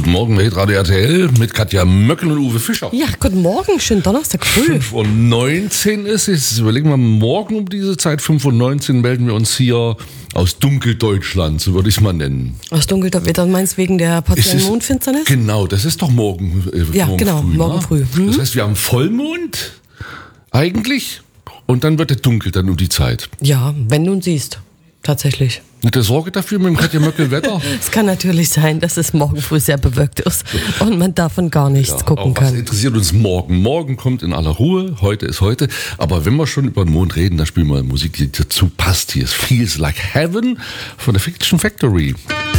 Guten Morgen mit Radio RTL mit Katja Möckel und Uwe Fischer. Ja, guten Morgen, schönen Donnerstag früh. 5:19 Uhr ist es. Jetzt überlegen wir, morgen um diese Zeit, 5:19 Uhr, melden wir uns hier aus Dunkeldeutschland, so würde ich es mal nennen. Aus Dunkeldeutschland, du meinst wegen der partiellen Mondfinsternis? Genau, das ist doch morgen, ja, morgen genau, früh. Morgen früh. Das heißt, wir haben Vollmond eigentlich und dann wird es dunkel dann um die Zeit. Ja, wenn du ihn siehst, tatsächlich. Nicht Sorge dafür mit dem Katja Möckel Wetter? Es kann natürlich sein, dass es morgen früh sehr bewölkt ist und man davon gar nichts gucken was kann. interessiert uns morgen? Morgen kommt in aller Ruhe, heute ist heute. Aber wenn wir schon über den Mond reden, dann spielen wir Musik, die dazu passt. Hier ist Feels Like Heaven von der Fiction Factory.